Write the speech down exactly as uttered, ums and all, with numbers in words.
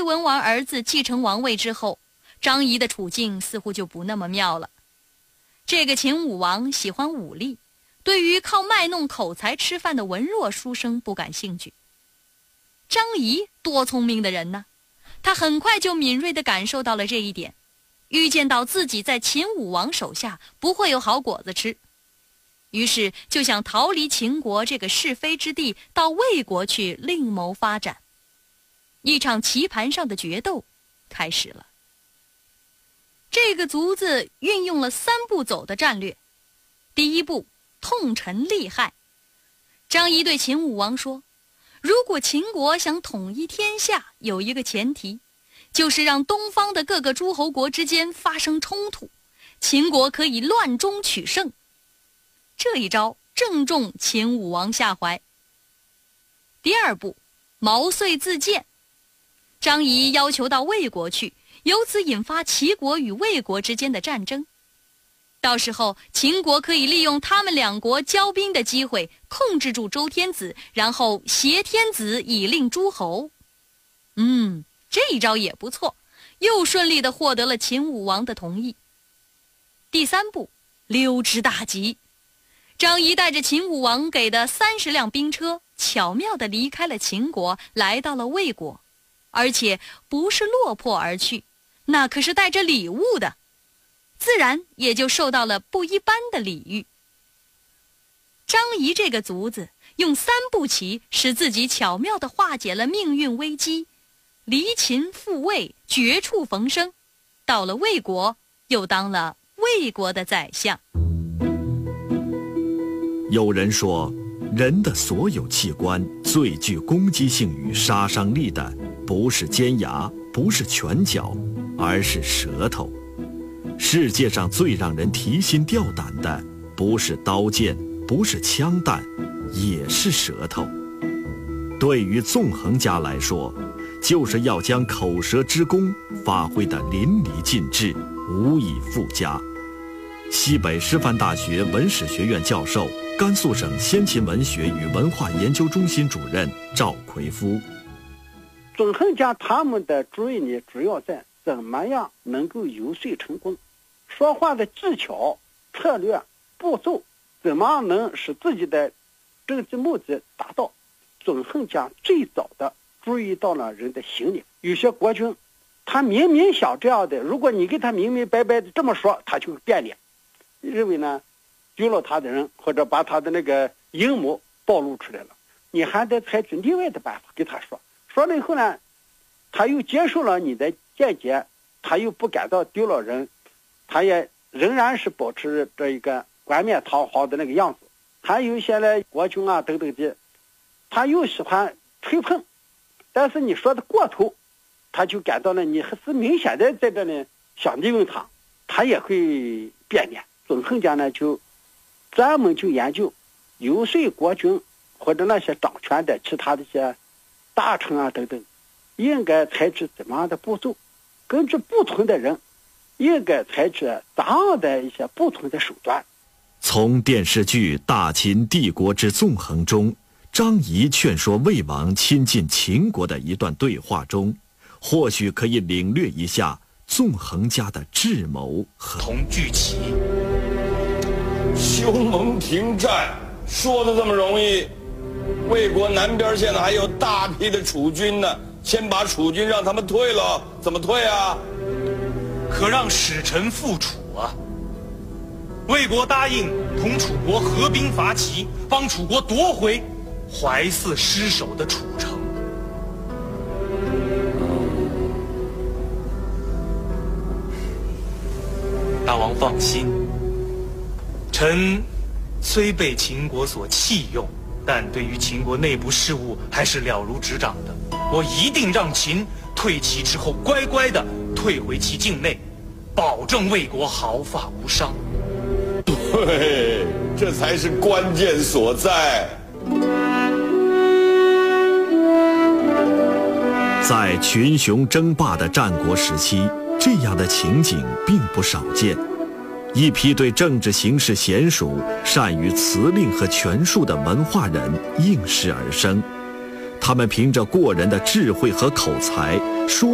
文王儿子继承王位之后，张仪的处境似乎就不那么妙了。这个秦武王喜欢武力，对于靠卖弄口才吃饭的文弱书生不感兴趣。张仪多聪明的人呢，他很快就敏锐地感受到了这一点，预见到自己在秦武王手下不会有好果子吃，于是就想逃离秦国这个是非之地，到魏国去另谋发展。一场棋盘上的决斗开始了。这个卒子运用了三步走的战略。第一步，痛陈利害。张仪对秦武王说，如果秦国想统一天下，有一个前提，就是让东方的各个诸侯国之间发生冲突，秦国可以乱中取胜。这一招正中秦武王下怀。第二步，毛遂自荐。张仪要求到魏国去，由此引发齐国与魏国之间的战争。到时候秦国可以利用他们两国交兵的机会控制住周天子，然后挟天子以令诸侯。嗯，这一招也不错，又顺利地获得了秦武王的同意。第三步，溜之大吉。张仪带着秦武王给的三十辆兵车，巧妙地离开了秦国，来到了魏国，而且不是落魄而去，那可是带着礼物的，自然也就受到了不一般的礼遇。张仪这个卒子用三步棋使自己巧妙地化解了命运危机，离秦复魏，绝处逢生，到了魏国又当了魏国的宰相。 有人说，人的所有器官最具攻击性与杀伤力的不是尖牙，不是拳脚，而是舌头。世界上最让人提心吊胆的不是刀剑，不是枪弹，也是舌头。对于纵横家来说，就是要将口舌之功发挥得淋漓尽致，无以复加。西北师范大学文史学院教授，甘肃省先秦文学与文化研究中心主任赵奎夫。 纵横家他们的主意呢，主要在怎么样能够游说成功，说话的技巧、策略、步骤，怎么样能使自己的政治目的达到。纵横家最早的注意到了人的心理，有些国君他明明想这样的，如果你给他明明白白的这么说，他就变脸，认为呢丢了他的人，或者把他的那个阴谋暴露出来了，你还得采取另外的办法给他说。说了以后呢，他又接受了你的见解，他又不感到丢了人，他也仍然是保持这一个冠冕堂皇的那个样子。还有一些呢国君啊等等的，他又喜欢吹捧，但是你说的过头，他就感到了你还是明显的在这里想利用他，他也会变脸。纵横家呢就专门就研究游说国君或者那些掌权的其他的一些大臣啊等等，应该采取怎么样的步骤，根据不同的人应该采取怎样的一些不同的手段。 从电视剧《大秦帝国之纵横》中，张仪劝说魏王亲近秦国的一段对话中，或许可以领略一下纵横家的智谋和同聚齐。 修盟停战，说的这么容易？魏国南边现在还有大批的楚军呢，先把楚军让他们退了，怎么退啊？ 可让使臣赴楚啊！魏国答应同楚国合兵伐齐，帮楚国夺回怀泗失守的楚城。大王放心，臣虽被秦国所弃用，但对于秦国内部事务还是了如指掌的。我一定让秦退齐之后乖乖地退回其境内，保证魏国毫发无伤。 对，这才是关键所在。 在群雄争霸的战国时期，这样的情景并不少见。一批对政治形势娴熟、善于辞令和权术的文化人应势而生，他们凭着过人的智慧和口才，说